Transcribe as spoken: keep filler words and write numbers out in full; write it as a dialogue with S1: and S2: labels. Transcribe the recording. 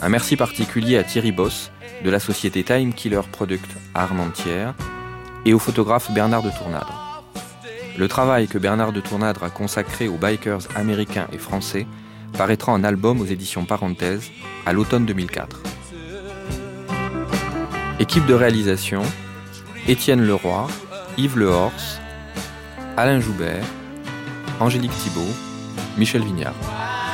S1: Un merci particulier à Thierry Boss de la société Time Killer Product à Armentières et au photographe Bernard de Tournadre. Le travail que Bernard de Tournadre a consacré aux bikers américains et français paraîtra en album aux éditions Parenthèse à l'automne deux mille quatre. Équipe de réalisation, Étienne Leroy, Yves Lehors, Alain Joubert, Angélique Thibault, Michel Vignard.